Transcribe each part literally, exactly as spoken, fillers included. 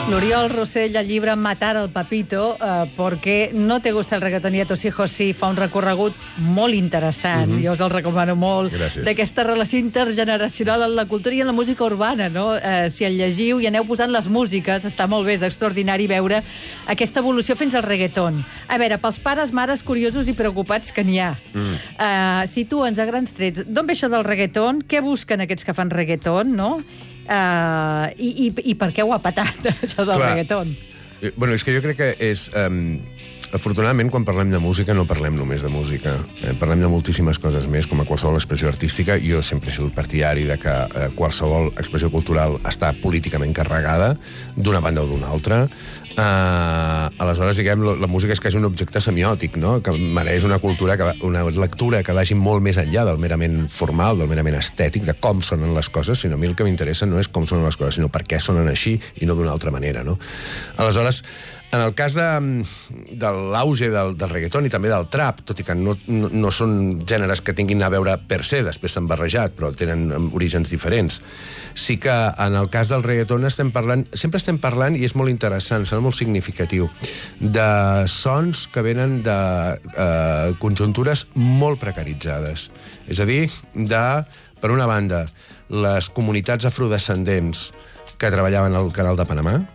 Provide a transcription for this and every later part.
L'Oriol Rossell, al llibre Matar al Papito, eh, porque no te gusta el reggaeton y a tus hijos sí, fa un recorregut molt interessant. Mm -hmm. Jo us el recomano molt. D'aquesta relació intergeneracional en la cultura i en la música urbana, no? Eh, si el llegiu i aneu posant les músiques, està molt bé, és extraordinari veure aquesta evolució fins al reggaeton. A veure, pels pares, mares, curiosos i preocupats que n'hi ha. Mm. Eh, situa'ns a grans trets. D'on ve això del reggaeton? Què busquen aquests que fan reggaeton, no? Uh, i, i, i per què ho ha patat, això del Clar. reggaeton? Bueno, és que jo crec que és... Um, afortunadament, quan parlem de música, no parlem només de música. Eh, parlem de moltíssimes coses més, com a qualsevol expressió artística. Jo sempre he sigut partidari de que eh, qualsevol expressió cultural està políticament carregada, d'una banda o d'una altra. Uh, aleshores, diguem, la, la música és quasi un objecte semiòtic, no? Que mereix una cultura, que, una lectura que vagi molt més enllà del merament formal, del merament estètic, de com sonen les coses, sinó a mi el que m'interessa no és com sonen les coses, sinó per què sonen així i no d'una altra manera, no? Aleshores, en el cas de, de l'auge del, del reggaeton i també del trap, tot i que no, no, no són gèneres que tinguin a veure per se, després s'han barrejat, però tenen orígens diferents, sí que en el cas del reggaeton estem parlant, sempre estem parlant, i és molt interessant, serà molt significatiu, de sons que venen de eh, conjuntures molt precaritzades. És a dir, de, per una banda, les comunitats afrodescendents que treballaven al Canal de Panamà,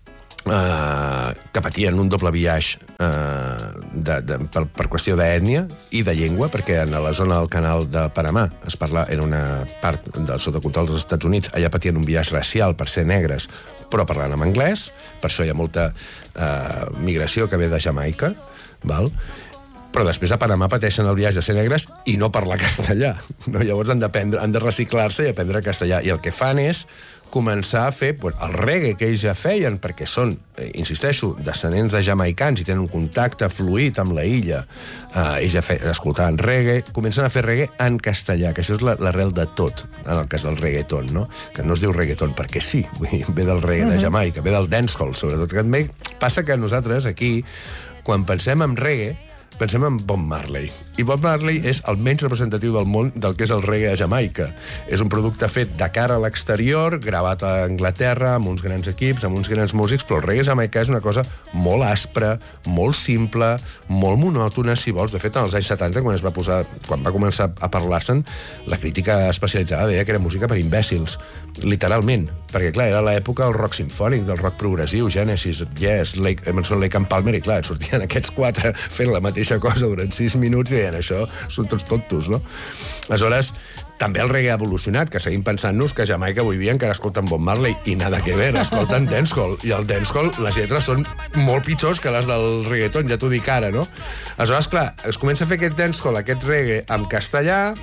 Uh, que patien un doble biaix uh, de, de, per, per qüestió d'ètnia i de llengua, perquè en la zona del Canal de Panamà es parla, era una part del sota control dels Estats Units, allà patien un biaix racial per ser negres, però parlant en anglès, per això hi ha molta uh, migració que ve de Jamaica, val? Però després a Panamà pateixen el viatge de ser negres i no parlar castellà. No? Llavors han d'aprendre, han de reciclar-se i aprendre castellà. I el que fan és començar a fer bueno, el reggae que ells ja feien, perquè són, eh, insisteixo, descendents de jamaicans i tenen un contacte fluid amb la illa. Eh, ells ja fe, escoltaven reggae, comencen a fer reggae en castellà, que això és l'arrel de tot, en el cas del reggaeton, no? Que no es diu reggaeton perquè sí, vull dir, ve del reggae de Jamaica, ve del dancehall, sobretot. També passa que nosaltres aquí, quan pensem en reggae, pensem en Bob Marley. I Bob Marley és el menys representatiu del món del que és el reggae a Jamaica. És un producte fet de cara a l'exterior, gravat a Anglaterra, amb uns grans equips, amb uns grans músics, però el reggae jamaicà és una cosa molt aspra, molt simple, molt monòtona, si vols. De fet, en els anys setanta, quan es va posar, quan va començar a parlar-se'n, la crítica especialitzada deia que era música per imbècils, literalment. Perquè, clar, era l'època del rock simfònic, del rock progressiu, Genesis, Yes, Lake, Emerson, Lake and Palmer, i clar, et sortien aquests quatre fent la mateixa cosa durant sis minuts i deien, això són tots tontos, no? Aleshores, també el reggae ha evolucionat, que seguim pensant-nos que a Jamaica avui dia encara escolten Bob Marley, i nada que ver, escolten dancehall, i el dancehall, les lletres són molt pitjors que les del reggaeton, ja t'ho dic ara, no? Aleshores, clar, es comença a fer aquest dancehall, aquest reggae en castellà,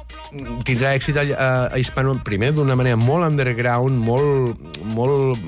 tindrà èxit a, a hispano, primer d'una manera molt underground, molt, molt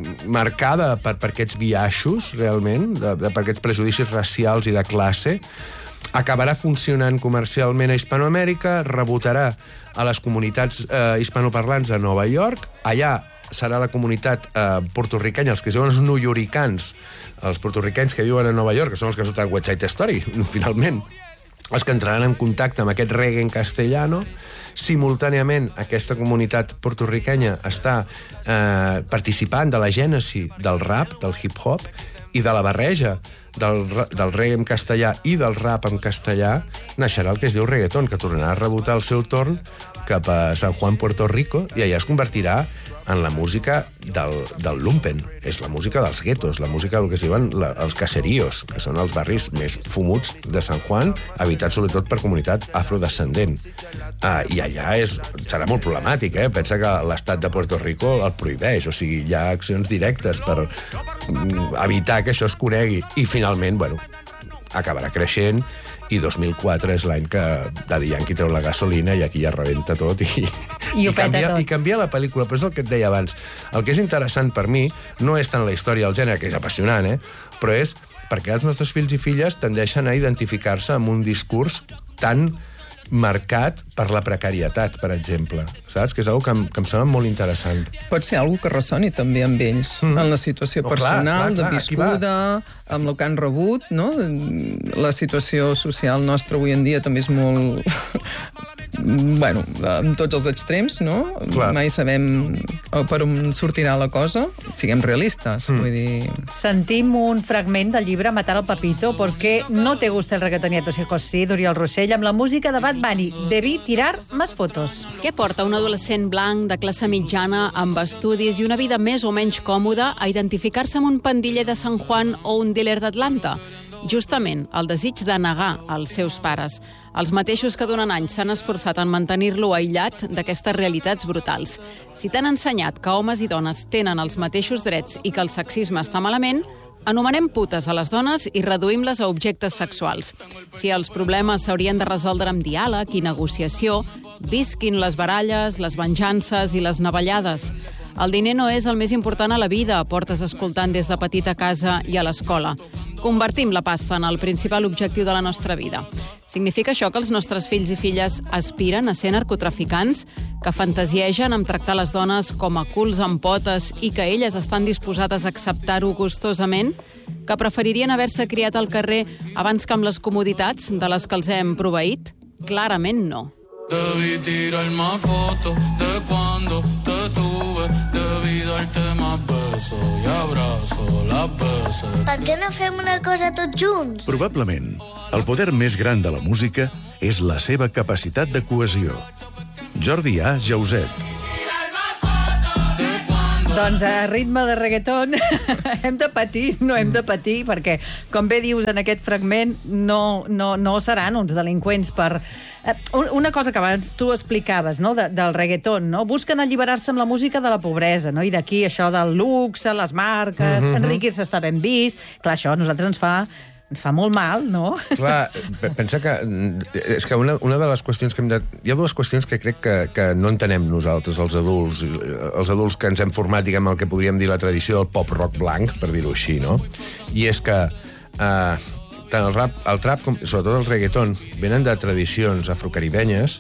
marcada per, per aquests biaixos, realment, de, de, per aquests prejudicis racials i de classe, acabarà funcionant comercialment a Hispanoamèrica, rebotarà a les comunitats eh, hispanoparlants a Nova York, allà serà la comunitat eh, portorricanya, els que es diuen els nuyoriccans, els portorricanys que viuen a Nova York, que són els que surten a West Side Story, finalment, els que entraran en contacte amb aquest reggae en castellano. Simultàniament, aquesta comunitat portorricanya està eh, participant de la gènesi del rap, del hip-hop, i de la barreja del, del reggae en castellà i del rap en castellà, naixerà el que es diu reggaeton, que tornarà a rebotar el seu torn cap a San Juan, Puerto Rico, i allà es convertirà en la música del, del lumpen. És la música dels guetos, la música del que es diuen la, els caseríos, que són els barris més fumuts de San Juan, habitats sobretot per comunitat afrodescendent. Uh, I allà és, serà molt problemàtic, eh? Pensa que l'estat de Puerto Rico el prohibeix, o sigui, hi ha accions directes per mm, evitar que això es conegui. I finalment, bueno, acabarà creixent, i dos mil quatre és l'any que Daddy Yankee treu la gasolina i aquí ja rebenta tot i, I, i, canvia, tot. i canvia la pel·lícula. Però és el que et deia abans. El que és interessant per mi no és tant la història del gènere, que és apassionant, eh? Però és perquè els nostres fills i filles tendeixen a identificar-se amb un discurs tan marcat per la precarietat, per exemple. Saps? Que és una cosa que em, que em sembla molt interessant. Pot ser una cosa que ressoni també amb ells, mm. en la situació no, personal, clar, clar, clar, de viscuda, amb el que han rebut, no? La situació social nostra avui en dia també és molt bueno, amb tots els extrems, no? Clar. Mai sabem per on sortirà la cosa. Siguem realistes, mm. vull dir... Sentim un fragment del llibre Matar al Papito, porque no te gusta el reggaetón y a tus hijos sí, d'Oriol Rossell, amb la música de Bad Bunny. Debí tirar más fotos. Què porta un adolescent blanc de classe mitjana amb estudis i una vida més o menys còmoda a identificar-se amb un pandiller de San Juan o un dealer d'Atlanta? Justament el desig de negar als seus pares, els mateixos que durant anys s'han esforçat en mantenir-lo aïllat d'aquestes realitats brutals. Si t'han ensenyat que homes i dones tenen els mateixos drets i que el sexisme està malament, anomenem putes a les dones i reduïm-les a objectes sexuals. Si els problemes s'haurien de resoldre amb diàleg i negociació, visquin les baralles, les venjances i les navallades. El diner no és el més important a la vida, portes escoltant des de petit a casa i a l'escola. Convertim la pasta en el principal objectiu de la nostra vida. Significa això que els nostres fills i filles aspiren a ser narcotraficants, que fantasiegen amb tractar les dones com a culs amb potes i que elles estan disposades a acceptar-ho gustosament? Que preferirien haver-se criat al carrer abans que amb les comoditats de les que els hem proveït? Clarament no. Debí tirar más fotos de cuando te tuve. Debí darte más besos y abrazo las veces. Per què no fem una cosa tots junts? Probablement, el poder més gran de la música és la seva capacitat de cohesió. Jordi A. Jauset. Doncs a ritme de reggaeton hem de patir, no hem de patir, perquè, com bé dius en aquest fragment, no, no, no seran uns delinqüents per... Una cosa que abans tu explicaves, no?, de, del reggaeton, no? Busquen alliberar-se amb la música de la pobresa, no? I d'aquí això del luxe, les marques, mm-hmm. enriquir-se està ben vist. Clar, això a nosaltres ens fa... ens fa molt mal, no? Clar, pensa que... És que una, una de les qüestions que hem de... Hi ha dues qüestions que crec que, que no entenem nosaltres, els adults, els adults que ens hem format, diguem, el que podríem dir la tradició del pop-rock blanc, per dir-ho així, no? I és que eh, tant el rap, el trap, com sobretot el reggaeton, venen de tradicions afrocaribenyes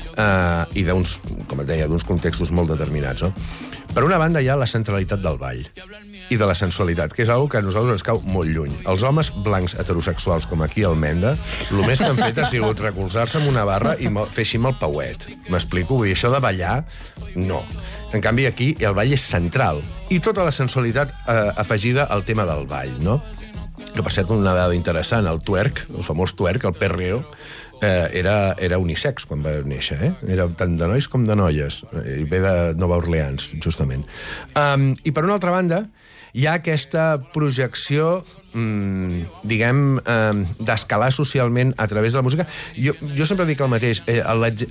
eh, i d'uns, com et deia, d'uns contextos molt determinats, no? Per una banda hi ha la centralitat del ball i de la sensualitat, que és una que a nosaltres ens cau molt lluny. Els homes blancs heterosexuals, com aquí al Menda, el més que han fet ha sigut recolzar-se en una barra i fer així amb el pauet. M'explico? Vull dir, això de ballar, no. En canvi, aquí el ball és central. I tota la sensualitat eh, afegida al tema del ball, no? Que, per cert, una dada interessant, el twerk, el famós twerk, el perreo, eh, era, era unisex quan va néixer, eh? Era tant de nois com de noies. I ve de Nova Orleans, justament. Um, I, per una altra banda, hi ha aquesta projecció, mmm, diguem, eh, d'escalar socialment a través de la música. Jo, jo sempre dic el mateix, eh,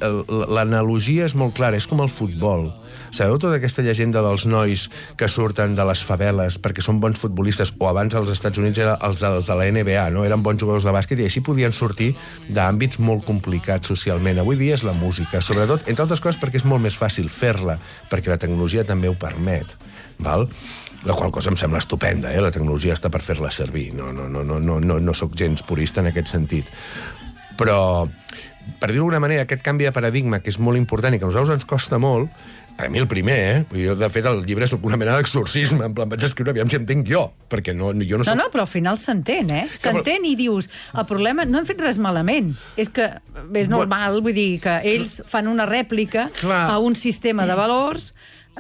l'analogia és molt clara, és com el futbol. Sabeu tota aquesta llegenda dels nois que surten de les faveles perquè són bons futbolistes, o abans als Estats Units eren els, els de la N B A, no? Eren bons jugadors de bàsquet i així podien sortir d'àmbits molt complicats socialment. Avui dia és la música, sobretot, entre altres coses, perquè és molt més fàcil fer-la, perquè la tecnologia també ho permet, val? La qual cosa em sembla estupenda, eh? La tecnologia està per fer-la servir. No, no, no, no, no, no, no soc gens purista en aquest sentit. Però, per dir-ho d'alguna manera, aquest canvi de paradigma, que és molt important i que a nosaltres ens costa molt, a mi el primer, eh? Jo, de fet, el llibre és una mena d'exorcisme. En plan, vaig escriure, aviam si entenc jo, perquè no, jo no soc... No, no, però al final s'entén, eh? S'entén i dius, el problema, no hem fet res malament. És que és normal, vull dir, que ells fan una rèplica a un sistema de valors,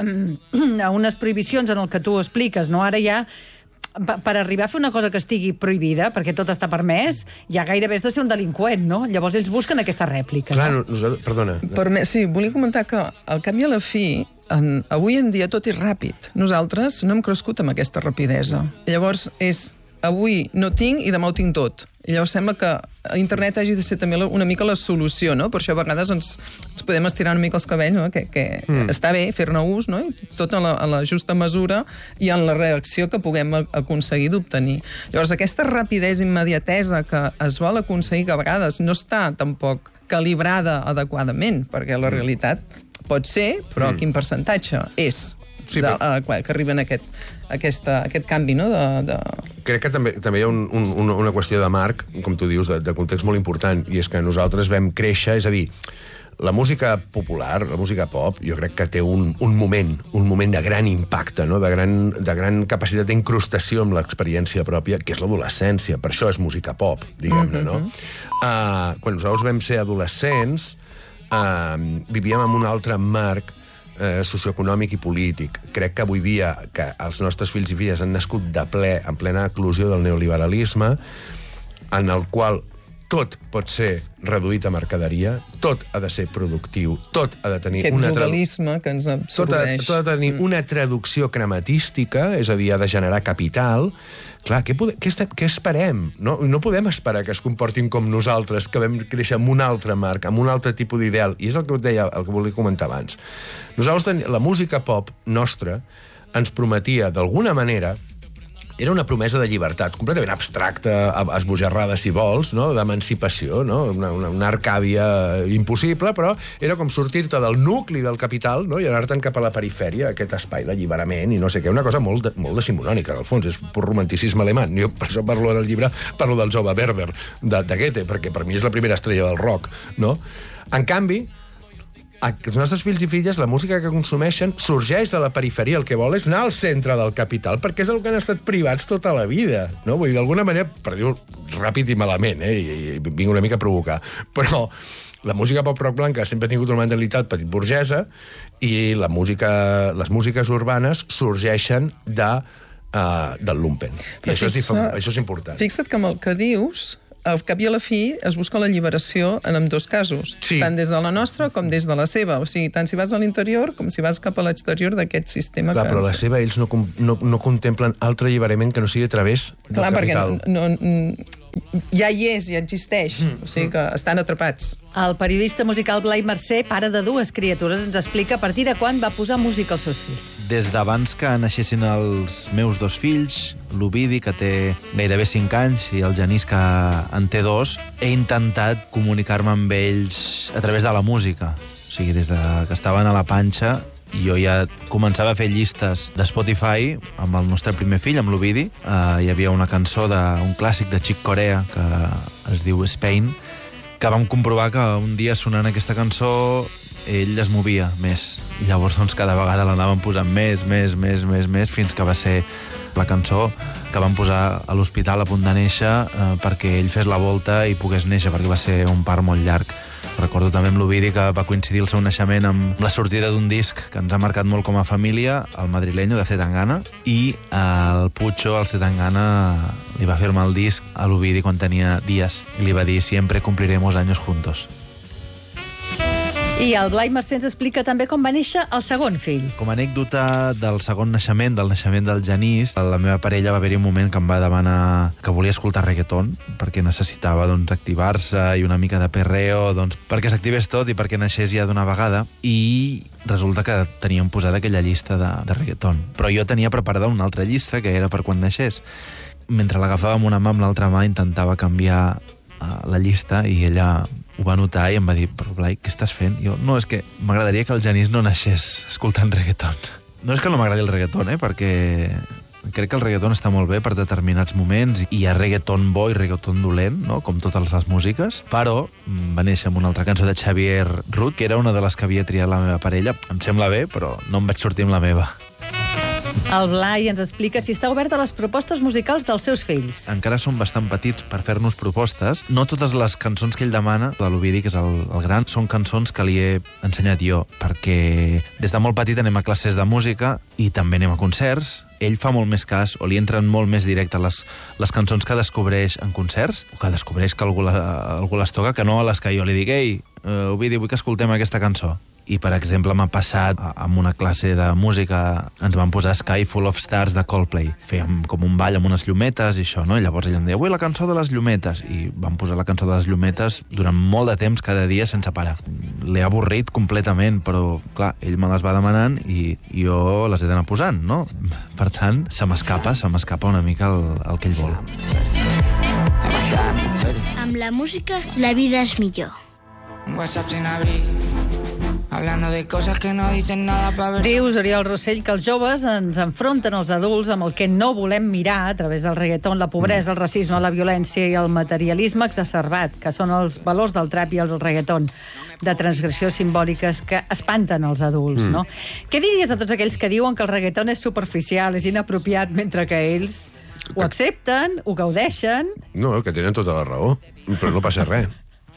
a unes prohibicions en el que tu expliques, no? Ara ja, per arribar a fer una cosa que estigui prohibida, perquè tot està permès, ja gairebé has de ser un delinqüent, no? Llavors ells busquen aquesta rèplica. Clar, no? Nosaltres, perdona. Perme sí, volia comentar que al cap i a la fi, en, avui en dia tot és ràpid. Nosaltres no hem crescut amb aquesta rapidesa. Llavors és, avui no tinc i demà ho tinc tot. I llavors sembla que internet hagi de ser també una mica la solució, no? Per això a vegades ens, ens podem estirar una mica els cabells, no? Que, que mm. està bé fer-ne ús, no? I tot a la, a la justa mesura i en la reacció que puguem aconseguir d'obtenir. Llavors, aquesta rapidesa, immediatesa que es vol aconseguir, que a vegades no està tampoc calibrada adequadament, perquè la realitat pot ser, però mm. quin percentatge és sí, de, però... uh, que arriben a aquest, aquesta, aquest canvi, no? De, de... Crec que també, també hi ha un, un, una qüestió de marc, com tu dius, de, de context molt important, i és que nosaltres vam créixer, és a dir, la música popular, la música pop, jo crec que té un, un moment, un moment de gran impacte, no? de, gran, de gran capacitat d'incrustació amb l'experiència pròpia, que és l'adolescència. Per això és música pop, diguem-ne, no? Uh, quan nosaltres vam ser adolescents, eh, vivíem en un altre marc eh, socioeconòmic i polític. Crec que avui dia que els nostres fills i filles han nascut de ple, en plena eclosió del neoliberalisme, en el qual tot pot ser reduït a mercaderia, tot ha de ser productiu, tot ha de tenir Aquest una... globalisme que ens absorbeix. Tot ha, tot ha de tenir mm. una traducció crematística, és a dir, ha de generar capital. Clar, què, pode, què, estem, què esperem? No, no podem esperar que es comportin com nosaltres, que vam créixer en un altre marc, amb un altre tipus d'ideal. I és el que et deia, el que volia comentar abans. Nosaltres, la música pop nostra ens prometia, d'alguna manera, era una promesa de llibertat, completament abstracta, esbojarrada, si vols, no? D'emancipació, no? Una, una, una Arcàdia impossible, però era com sortir-te del nucli del capital, no? I anar-te'n cap a la perifèria, aquest espai d'alliberament i no sé què, una cosa molt, de, molt decimonònica, en el fons, és pur romanticisme alemany. Jo per això parlo en el llibre, parlo del jove Werder, de, de Goethe, perquè per mi és la primera estrella del rock, no? En canvi, els nostres fills i filles, la música que consumeixen sorgeix de la perifèria, el que vol és anar al centre del capital, perquè és el que han estat privats tota la vida, no? Vull dir, d'alguna manera, per dir-ho ràpid i malament, eh? I, i vinc una mica a provocar, però la música pop-rock blanca sempre ha tingut una mentalitat petit burgesa i la música, les músiques urbanes sorgeixen de, uh, del lumpen. I això, fixa, és, això és important. Fixa't que amb el que dius, al cap i a la fi es busca la lliberació en ambdós casos, sí. Tant des de la nostra com des de la seva. O sigui, tant si vas a l'interior com si vas cap a l'exterior d'aquest sistema. Clar, que però ens... la seva, ells no, no, no contemplen altre alliberament que no sigui a través del Clar, capital. Perquè no, no, ja hi és, ja existeix. Mm. O sigui que estan atrapats. El periodista musical Blai Mercè, pare de dues criatures, ens explica a partir de quan va posar música als seus fills. Des d'abans que naixessin els meus dos fills, l'Ovidi, que té gairebé cinc anys, i el Genís, que en té dos, he intentat comunicar-me amb ells a través de la música. O sigui, des de que estaven a la panxa, jo ja començava a fer llistes de Spotify amb el nostre primer fill, amb l'Ovidi. Uh, hi havia una cançó d'un clàssic de Chick Corea que es diu Spain, que vam comprovar que un dia sonant aquesta cançó ell es movia més. I llavors doncs, cada vegada l'anàvem posant més, més, més, més, més, fins que va ser la cançó que vam posar a l'hospital a punt de néixer eh, perquè ell fes la volta i pogués néixer, perquè va ser un part molt llarg. Recordo també amb l'Ovidi que va coincidir el seu naixement amb la sortida d'un disc que ens ha marcat molt com a família, el Madrileño, de Zetangana, i el Pucho, el Zetangana, li va firmar el disc a l'Ovidi quan tenia dies i li va dir «Siempre cumpliremos años juntos». I el Blai Mercè ens explica també com va néixer el segon fill. Com a anècdota del segon naixement, del naixement del Genís, la meva parella va haver-hi un moment que em va demanar que volia escoltar reggaeton, perquè necessitava doncs, activar-se i una mica de perreo, doncs, perquè s'activés tot i perquè naixés ja d'una vegada. I resulta que teníem posada aquella llista de, de reggaeton. Però jo tenia preparada una altra llista que era per quan naixés. Mentre l'agafava amb una mà, amb l'altra mà intentava canviar uh, la llista i ella ho va notar i em va dir, però Blai, què estàs fent? I jo, no, és que m'agradaria que el Genís no naixés escoltant reggaeton. No és que no m'agradi el reggaeton, eh, perquè crec que el reggaeton està molt bé per determinats moments i hi ha reggaeton bo i reggaeton dolent, no? Com totes les músiques, però va néixer amb una altra cançó de Xavier Ruth, que era una de les que havia triat la meva parella. Em sembla bé, però no em vaig sortir amb la meva. El Blai ens explica si està obert a les propostes musicals dels seus fills. Encara són bastant petits per fer-nos propostes. No totes les cançons que ell demana, de l'Ovidi, que és el, el gran, són cançons que li he ensenyat jo, perquè des de molt petit anem a classes de música i també anem a concerts. Ell fa molt més cas, o li entren molt més directe les, les cançons que descobreix en concerts, o que descobreix que algú, la, algú les toca, que no a les que jo li dic «Ei, uh, Ovidi, vull que escoltem aquesta cançó». I, per exemple, m'ha passat amb una classe de música, ens van posar Sky Full of Stars de Coldplay. Fèiem com un ball amb unes llumetes i això, no? I llavors ell em deia, avui la cançó de les llumetes. I vam posar la cançó de les llumetes durant molt de temps, cada dia, sense parar. L'he avorrit completament, però, clar, ell me les va demanant i jo les he d'anar posant, no? Per tant, se m'escapa, se m'escapa una mica el, el que ell vol. Amb la música, la vida és millor. Un WhatsApp sin abrir, hablando de cosas que no dicen nada para ver... Dius, Oriol Rossell, que els joves ens enfronten als adults amb el que no volem mirar a través del reggaeton, la pobresa, el racisme, la violència i el materialisme exacerbat, que són els valors del trap i el reggaeton, de transgressió simbòliques que espanten els adults, mm. no? Què diries a tots aquells que diuen que el reggaeton és superficial, és inapropiat, mentre que ells ho accepten, ho gaudeixen? No, que tenen tota la raó, però no passa res.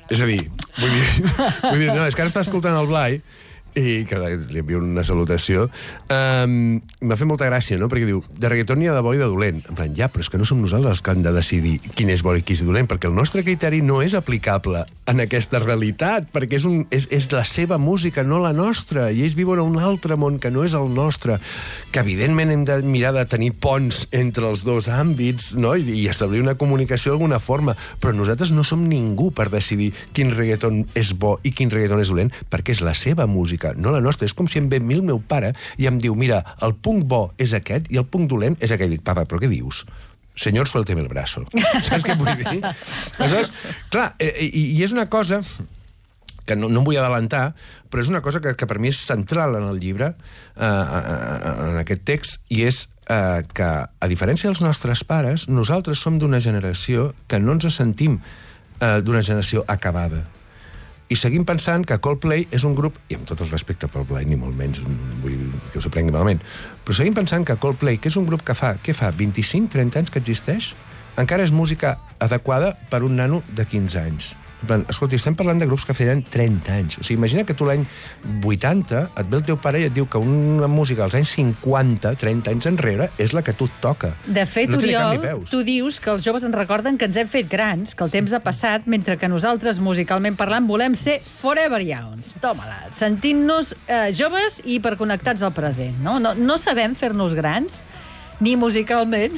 És a dir, vull dir, vull dir, no, és que ara està escoltant el Blai i que li envio una salutació, um, m'ha fet molta gràcia, no? Perquè diu, de reggaeton n'hi ha de bo i de dolent. En plan, ja, però és que no som nosaltres els que han de decidir quin és bo i qui és dolent, perquè el nostre criteri no és aplicable en aquesta realitat, perquè és, un, és, és la seva música, no la nostra, i ells viuen a un altre món que no és el nostre, que evidentment hem de mirar de tenir ponts entre els dos àmbits, no? I, i establir una comunicació d'alguna forma, però nosaltres no som ningú per decidir quin reggaeton és bo i quin reggaeton és dolent, perquè és la seva música, no la nostra. És com si em ve el meu pare i em diu, mira, el punt bo és aquest i el punt dolent és aquell. Dic, papa, però què dius? Senyor, suélteme el brazo. Saps què vull dir? Aleshores, clar, i, i és una cosa que no, no em vull adelantar, però és una cosa que, que per mi és central en el llibre, eh, en aquest text, i és eh, que, a diferència dels nostres pares, nosaltres som d'una generació que no ens sentim eh, d'una generació acabada. I seguim pensant que Coldplay és un grup, i amb tot el respecte pel Blai, ni molt menys vull que ho s'ho prengui malament, però seguim pensant que Coldplay, que és un grup que fa, què fa, vint-i-cinc trenta anys que existeix, encara és música adequada per un nano de quinze anys. En plan, escolta, estem parlant de grups que feien trenta anys. O sigui, imagina que tu l'any vuitanta et ve el teu pare i et diu que una música als anys cinquanta, trenta anys enrere, és la que tu et toca. De fet, no Oriol, tu dius que els joves ens recorden que ens hem fet grans, que el temps ha passat, mentre que nosaltres, musicalment parlant, volem ser forever youngs. Toma-la, sentint-nos eh, joves i hiperconnectats al present. No, no, no sabem fer-nos grans, ni musicalment.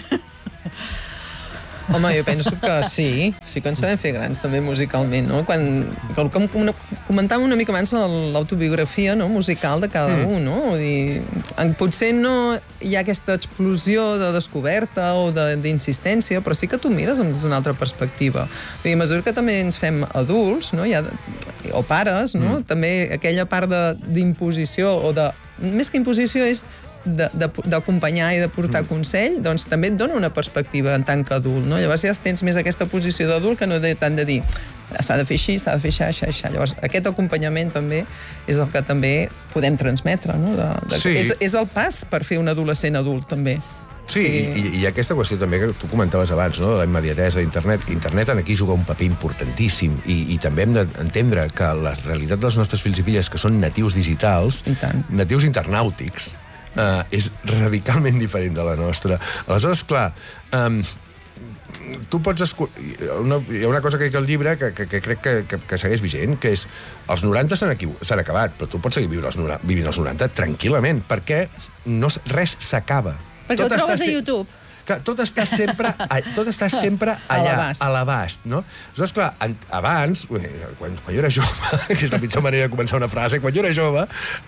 Home, jo penso que sí, sí que ens sabem fer grans també musicalment, no? Quan, com, com comentàvem una mica abans l'autobiografia, no? Musical de cada mm. un, no? I, potser no hi ha aquesta explosió de descoberta o d'insistència, però sí que tu mires des d'una altra perspectiva. I a mesura que també ens fem adults, no? Ja, o pares, no? Mm. També aquella part d'imposició o de... Més que imposició és d'acompanyar i de portar mm. consell, doncs també et dona una perspectiva en tant que adult, no? Llavors ja tens més aquesta posició d'adult que no de tant de dir s'ha de fer així, s'ha de fer això, això, això. Llavors aquest acompanyament també és el que també podem transmetre, no? De, de, sí. és, és el pas per fer un adolescent adult, també. Sí, sí. I, i aquesta qüestió també que tu comentaves abans, no? De la immediatesa d'internet. Internet en aquí juga un paper importantíssim i, i també hem d'entendre que la realitat dels nostres fills i filles que són natius digitals, natius internàutics, Uh, és radicalment diferent de la nostra. Aleshores, clar, um, tu pots... Una, hi ha una cosa que hi ha al llibre que, que, que crec que, que, que segueix vigent, que és els noranta s'han acabat, però tu pots seguir vivint els, vivint els noranta tranquil·lament, perquè no, res s'acaba. Perquè tot ho trobes a YouTube. Clar, tot està sempre, tot està sempre allà, a l'abast, no? Aleshores, clar, abans, quan, quan jo era jove, que és la pitjor manera de començar una frase, quan jo era jove,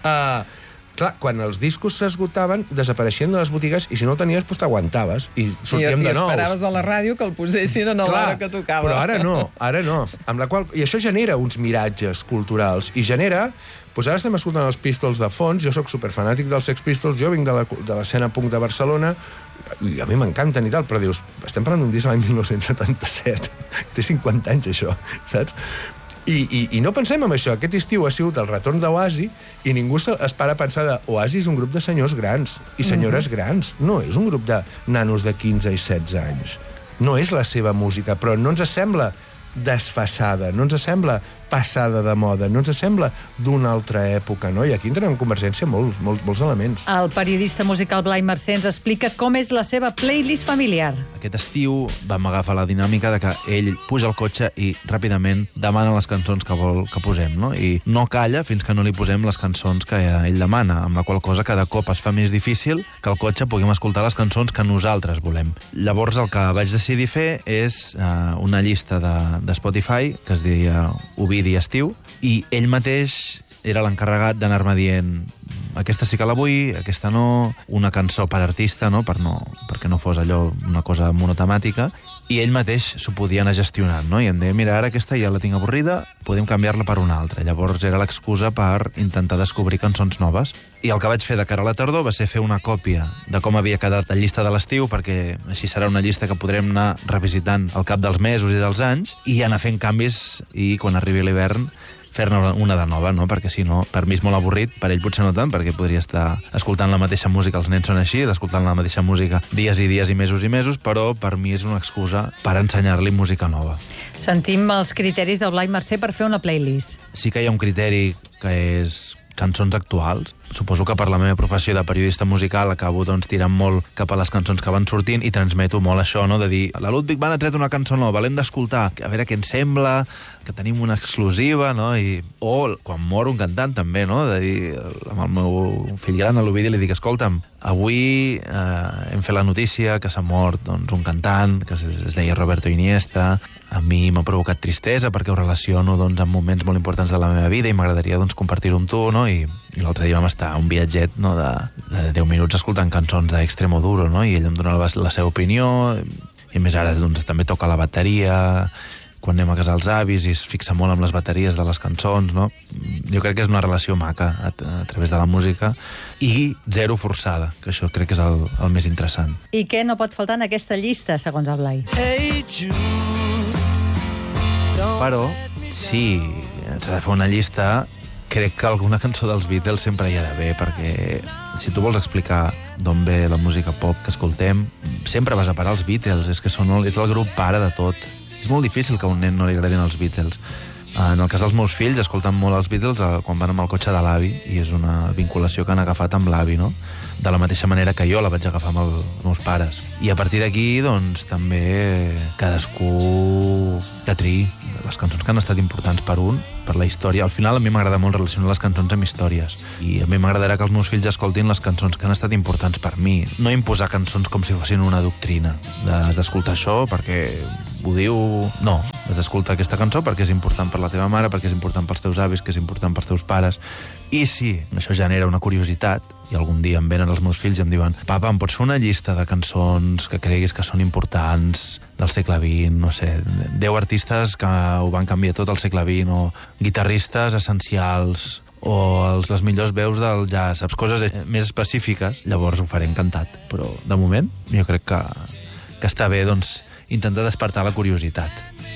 uh, clar, quan els discos s'esgotaven, desapareixien de les botigues i si no el tenies, doncs t'aguantaves i sortíem I, de nous. I esperaves a la ràdio que el posessin en l'hora que tocava. Però ara no, ara no. Amb la qual... I això genera uns miratges culturals i genera... Doncs ara estem escoltant els Pistols de fons, jo sóc superfanàtic dels Sex Pistols, jo vinc de l'escena punk de Barcelona, i a mi m'encanten i tal, però dius, estem parlant d'un disc l'any mil nou-cents setanta-set, té cinquanta anys això, saps? I, i, I no pensem en això. Aquest estiu ha sigut el retorn d'Oasi i ningú es para a pensar de Oasi és un grup de senyors grans i senyores mm-hmm. grans. No, és un grup de nanos de quinze i setze anys. No és la seva música, però no ens sembla desfasada, no ens sembla passada de moda, no ens sembla d'una altra època, no? I aquí entren en convergència molts, molts, molts elements. El periodista musical Blai Mercè ens explica com és la seva playlist familiar. Aquest estiu vam agafar la dinàmica de que ell puja al cotxe i ràpidament demana les cançons que vol que posem, no? I no calla fins que no li posem les cançons que ell demana, amb la qual cosa cada cop es fa més difícil que al cotxe puguem escoltar les cançons que nosaltres volem. Llavors el que vaig decidir fer és uh, una llista de, de Spotify que es deia Ovidi Estiu, i ell mateix era l'encarregat d'anar-me dient aquesta sí que la vull, aquesta no, una cançó per artista, no? Per no, perquè no fos allò una cosa monotemàtica, i ell mateix s'ho podia anar gestionant, no? I em deia, mira, ara aquesta ja la tinc avorrida, podem canviar-la per una altra. Llavors era l'excusa per intentar descobrir cançons noves. I el que vaig fer de cara a la tardor va ser fer una còpia de com havia quedat la llista de l'estiu, perquè així serà una llista que podrem anar revisitant al cap dels mesos i dels anys, i anar fent canvis, i quan arribi l'hivern fer-ne una de nova, no? Perquè si no, per mi és molt avorrit, per ell potser no tant, perquè podria estar escoltant la mateixa música, els nens són així, escoltant la mateixa música dies i dies i mesos i mesos, però per mi és una excusa per ensenyar-li música nova. Sentim els criteris del Blai Mercè per fer una playlist. Sí que hi ha un criteri que és cançons actuals. Suposo que per la meva professió de periodista musical acabo doncs, tirant molt cap a les cançons que van sortint i transmeto molt això, no? De dir, la Ludwig Band ha tret una cançó nova, l'hem d'escoltar, a veure què ens sembla, que tenim una exclusiva, no? I, o quan mor un cantant també, no? De dir, amb el meu fill gran, a l'Ovidi, li dic, escolta'm, avui eh, hem fet la notícia que s'ha mort doncs, un cantant que es, es deia Roberto Iniesta. A mi m'ha provocat tristesa perquè ho relaciono doncs, amb moments molt importants de la meva vida i m'agradaria doncs, compartir-ho amb tu, no? I, i l'altre dia vam estar un viatget, no? de, de deu minuts escoltant cançons d'Extremoduro, no? I ell em donava la, la seva opinió i a més ara doncs, també toca la bateria quan anem a casa els avis i es fixa molt amb les bateries de les cançons, no? Jo crec que és una relació maca a, a través de la música i zero forçada, que això crec que és el, el més interessant. I què no pot faltar en aquesta llista, segons el Blai? Hey Jude, però, si s'ha de fer una llista, crec que alguna cançó dels Beatles sempre hi ha d'haver, perquè si tu vols explicar d'on ve la música pop que escoltem, sempre vas a parar els Beatles, és que són el, és el grup pare de tot. És molt difícil que a un nen no li agradin els Beatles. En el cas dels meus fills, escolten molt els Beatles quan van amb el cotxe de l'avi, i és una vinculació que han agafat amb l'avi, no? De la mateixa manera que jo la vaig agafar amb els meus pares. I a partir d'aquí, doncs, també cadascú que triï les cançons que han estat importants per un, per la història. Al final, a mi m'agrada molt relacionar les cançons amb històries. I a mi m'agradarà que els meus fills escoltin les cançons que han estat importants per mi. No imposar cançons com si fossin una doctrina. Has d'escoltar això perquè ho diu... No, has d'escoltar aquesta cançó perquè és important per la teva mare, perquè és important pels teus avis, que és important pels teus pares. I si això genera una curiositat, i algun dia em venen els meus fills i em diuen papa, em pots fer una llista de cançons que creguis que són importants del segle vint, no sé, deu artistes que ho van canviar tot al segle vint, o guitarristes essencials, o els, les millors veus del jazz, saps? Coses més específiques, llavors ho faré encantat. Però, de moment, jo crec que, que està bé, doncs, intentar despertar la curiositat.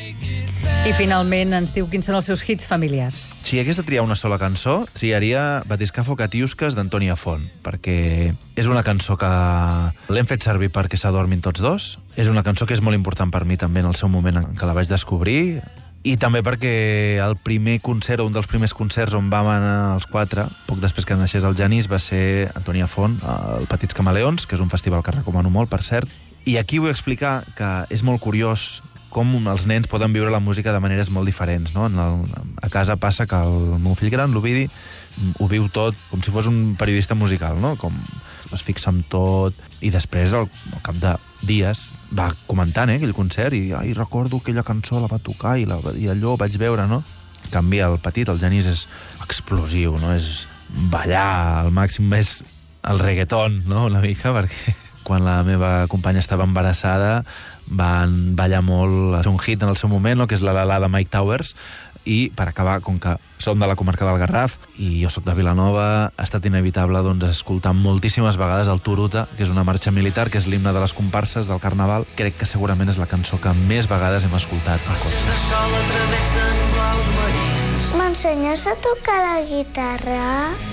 I finalment ens diu quins són els seus hits familiars. Si hagués de triar una sola cançó, triaria Batiscafo Katiuskas d'Antònia Font, perquè és una cançó que l'hem fet servir perquè s'adormin tots dos. És una cançó que és molt important per mi també en el seu moment en què la vaig descobrir, i també perquè el primer concert, o un dels primers concerts on vam anar els quatre, poc després que naixés el Genís, va ser Antònia Font, al Petits Camaleons, que és un festival que recomano molt, per cert. I aquí vull explicar que és molt curiós com els nens poden viure la música de maneres molt diferents, no? En el, a casa passa que el meu fill gran, l'Ovidi, ho viu tot com si fos un periodista musical, no? Com es fixa en tot, i després, al, al cap de dies, va comentant, eh, aquell concert, i ai, recordo aquella cançó, la va tocar, i, la, i allò vaig veure, no? En canvi, el petit, el Genís, és explosiu, no? És ballar al màxim, és el reggaeton, no?, una mica, perquè quan la meva companya estava embarassada van ballar molt un hit en el seu moment, no? Que és la La La de Mike Towers. I per acabar, com que som de la comarca del Garraf i jo sóc de Vilanova, ha estat inevitable doncs, escoltar moltíssimes vegades el Turuta, que és una marxa militar, que és l'himne de les comparses del Carnaval. Crec que segurament és la cançó que més vegades hem escoltat al cotxe. M'ensenyes a tocar la guitarra?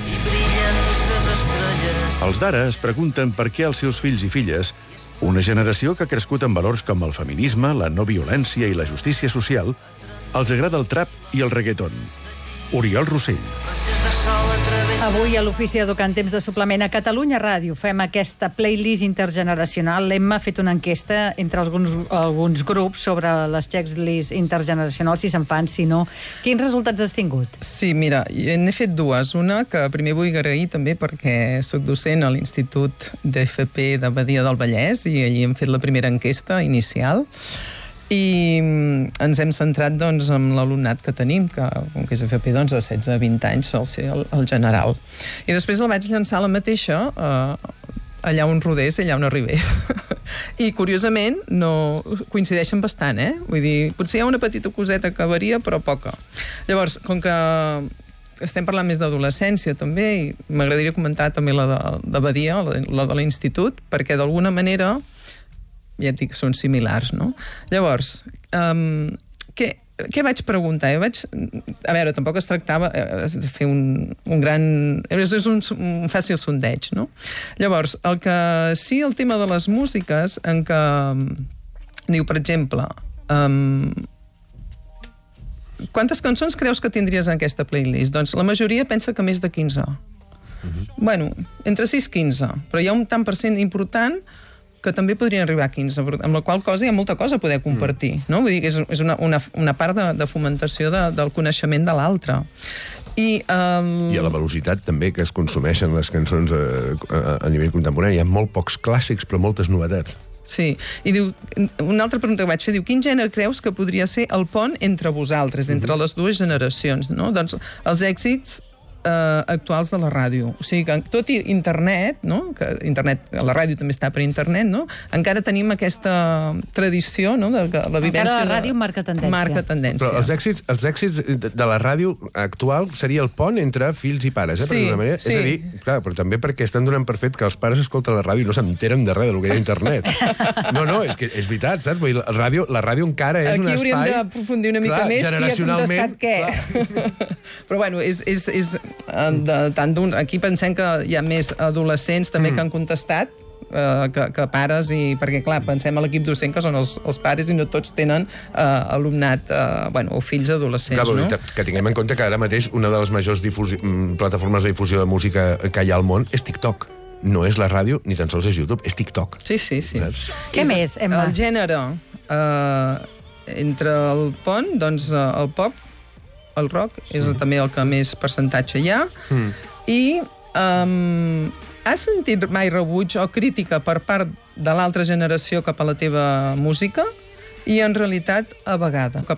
Els d'ara es pregunten per què els seus fills i filles, una generació que ha crescut amb valors com el feminisme, la no violència i la justícia social, els agrada el trap i el reggaeton. Oriol Rossell. Avui a l'Ofici Educant Temps de Suplement a Catalunya Ràdio fem aquesta playlist intergeneracional. L'Emma ha fet una enquesta entre alguns, alguns grups sobre les checklists intergeneracionals, si se'n fan, si no. Quins resultats has tingut? Sí, mira, n'he fet dues. Una que primer vull agrair també perquè soc docent a l'Institut d'F P de Badia del Vallès i allí hem fet la primera enquesta inicial. I ens hem centrat doncs, en l'alumnat que tenim, que com que és F P doncs, de setze a vint anys sol ser el, el general. I després el vaig llançar la mateixa eh, allà on rodés, allà on arribés. I curiosament no coincideixen bastant, eh? Vull dir, potser hi ha una petita coseta que varia, però poca. Llavors, com que estem parlant més d'adolescència també, i m'agradaria comentar també la de, de Badia, la, la de l'institut, perquè d'alguna manera ja et dic, són similars, no? Llavors, um, què, què vaig preguntar? Jo vaig... A veure, tampoc es tractava de fer un, un gran... És un, un fàcil sondeig, no? Llavors, el que sí, el tema de les músiques, en què diu, per exemple, um, quantes cançons creus que tindries en aquesta playlist? Doncs la majoria pensa que més de quinze. Uh-huh. Bueno, entre sis i quinze, però hi ha un tant per cent important que també podrien arribar a quinze, amb la qual cosa hi ha molta cosa a poder compartir, mm. no? Vull dir que és, és una, una, una part de, de fomentació de, del coneixement de l'altre. I, um... I a la velocitat també que es consumeixen les cançons a, a, a nivell contemporani. Hi ha molt pocs clàssics, però moltes novetats. Sí, i diu, una altra pregunta que vaig fer, diu, quin gènere creus que podria ser el pont entre vosaltres, entre mm-hmm. les dues generacions, no? Doncs els èxits Uh, actuals de la ràdio. O sigui que tot i internet, no? Que internet, la ràdio també està per internet, no? Encara tenim aquesta tradició, no? De que la vivència... Encara la ràdio marca tendència. Marca tendència. Però els èxits, els èxits de la ràdio actual seria el pont entre fills i pares, eh? Sí, per manera. sí. És a dir, clar, però també perquè estan donant per fet que els pares escolten la ràdio i no s'enteren de res del que hi ha a internet. No, no, és que és veritat, saps? Vull dir, la ràdio, la ràdio encara és Aquí un espai... Aquí hauríem d'aprofundir una mica clar, més qui ha contestat què. Però bueno, és... és, és de, tant d'un... Aquí pensem que hi ha més adolescents també mm. que han contestat eh, que, que pares, i perquè clar, pensem a l'equip docent que són els, els pares i no tots tenen eh, alumnat, eh, bueno, o fills adolescents, clar, no? Que tinguem en compte que ara mateix una de les majors difusi... plataformes de difusió de música que hi ha al món és TikTok. No és la ràdio, ni tan sols és YouTube, és TikTok. Sí, sí, sí. Saps? Què I més, Emma? El gènere eh, entre el pont, doncs el pop, el rock, és mm. també el que més percentatge hi ha, mm. i um, has sentit mai rebuig o crítica per part de l'altra generació cap a la teva música? I en realitat, a vegades.